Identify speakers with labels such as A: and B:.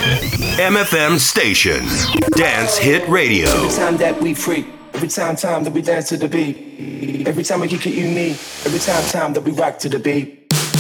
A: MFM Station. Dance Hit Radio.
B: Every time that we freak, every time that we dance to the beat, every time we kick it, you me, every time that we rock to the beat.